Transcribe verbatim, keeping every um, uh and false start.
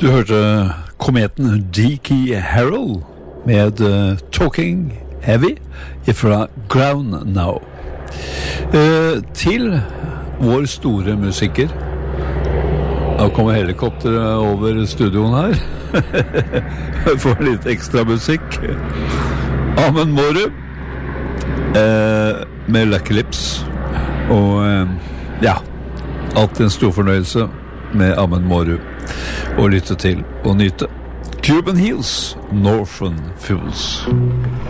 Du hørte kometen Deke Harrell med uh, Talking Heavy fra Ground Now. Uh, til vår store musiker. Da kommer helikopteret over studioen her. For litt ekstra musikk. Amund Mårud uh, med Lucky Lips. Og uh, ja, alltid en stor fornøyelse med Amund Mårud å lytte til og nyte. Cuban Heels, Northern Fools.